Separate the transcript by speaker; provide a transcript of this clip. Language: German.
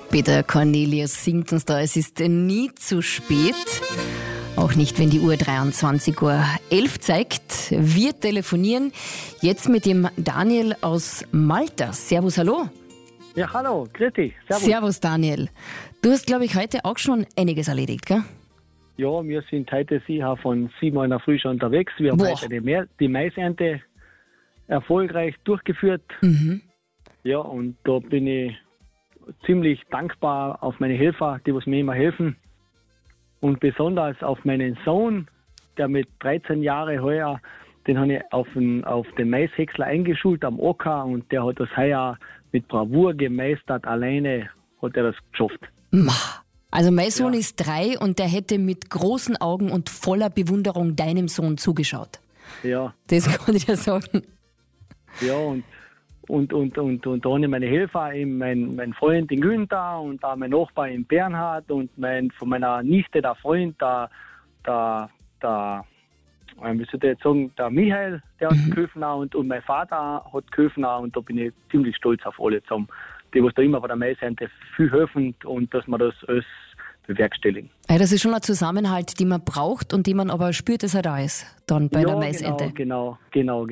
Speaker 1: Peter Cornelius singt uns da, es ist nie zu spät. Auch nicht, wenn die Uhr 23:11 Uhr zeigt. Wir telefonieren jetzt mit dem Daniel aus Malta. Servus, hallo.
Speaker 2: Ja, hallo, grüß dich.
Speaker 1: Servus, Daniel. Du hast, glaube ich, heute auch schon einiges erledigt, gell?
Speaker 2: Ja, wir sind heute sicher von 7 Uhr in der Früh schon unterwegs. Wir haben heute die Maisernte erfolgreich durchgeführt.
Speaker 1: Mhm.
Speaker 2: Ja, und da bin ich ziemlich dankbar auf meine Helfer, die was mir immer helfen. Und besonders auf meinen Sohn, der mit 13 Jahren heuer, den habe ich auf den Maishäcksler eingeschult am Ocker und der hat das heuer mit Bravour gemeistert. Alleine hat er das geschafft.
Speaker 1: Also mein Sohn ist 3 und der hätte mit großen Augen und voller Bewunderung deinem Sohn zugeschaut.
Speaker 2: Ja.
Speaker 1: Das kann ich dir sagen.
Speaker 2: Ja, und da habe ich meine Helfer, eben mein Freund, den Günther, und da mein Nachbar, den Bernhard, und von meiner Nichte, der Freund, wie soll ich jetzt sagen, der Michael, der hat geholfen auch, und mein Vater hat geholfen auch, und da bin ich ziemlich stolz auf alle zusammen, die was da immer bei der Maisernte viel helfen und dass wir das alles bewerkstelligen.
Speaker 1: Ja, das ist schon ein Zusammenhalt, den man braucht und den man aber spürt, dass er da ist, dann bei der Maisernte.
Speaker 2: Genau.